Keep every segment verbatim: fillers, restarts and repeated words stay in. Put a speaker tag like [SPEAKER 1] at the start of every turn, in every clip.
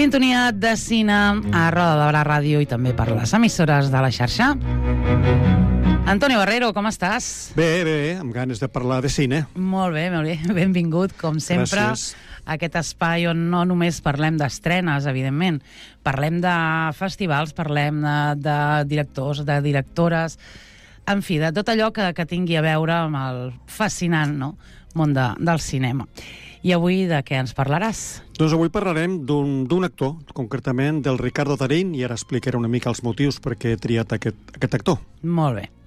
[SPEAKER 1] Sintonia de cine a Roda de Barà Ràdio i també per les emissores de la xarxa. Antonio Barrero, com estàs?
[SPEAKER 2] Bé, bé, amb ganes de parlar de cine.
[SPEAKER 1] Molt bé, molt bé. Benvingut, com sempre,
[SPEAKER 2] Gràcies.
[SPEAKER 1] a aquest espai on no només parlem d'estrenes, evidentment. Parlem de festivals, parlem de, de directors, de directores, en fi, de tot allò que, que tingui a veure amb el fascinant, no?, món de, del cinema. I avui de què ens parlaràs?
[SPEAKER 2] Doncs avui parlarem d'un actor, concretament del Ricardo Darín, i ara explicaré una mica els motius per què he triat aquest, aquest actor.
[SPEAKER 1] Molt bé.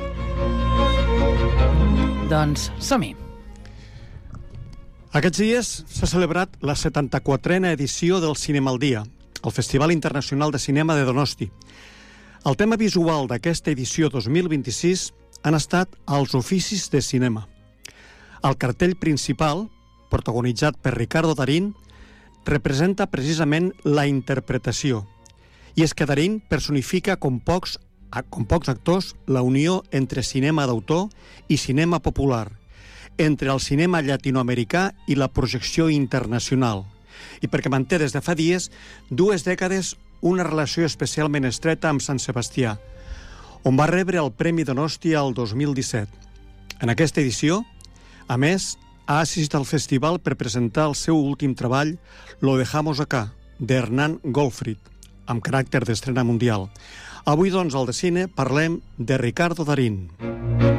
[SPEAKER 1] Doncs som-hi.
[SPEAKER 2] Aquests dies s'ha celebrat la setanta-quatrena edició del Cinema al Dia, el Festival Internacional de Cinema de Donosti. El tema visual d'aquesta edició dos mil vint-i-sis han estat els oficis de cinema. El cartell principal, protagonitzat per Ricardo Darín, representa precisament la interpretació. I és que Darín personifica com pocs, com pocs actors la unió entre cinema d'autor i cinema popular, entre el cinema llatinoamericà i la projecció internacional. I perquè manté des de fa dies dues dècades una relació especialment estreta amb Sant Sebastià, on va rebre el Premi Donosti el dos mil disset. En aquesta edició, a més, ha assistit al festival per presentar el seu últim treball, Lo dejamos acá, de Hernán Goldfried, amb caràcter d'estrena mundial. Avui, doncs, al de cine, parlem de Ricardo Darín.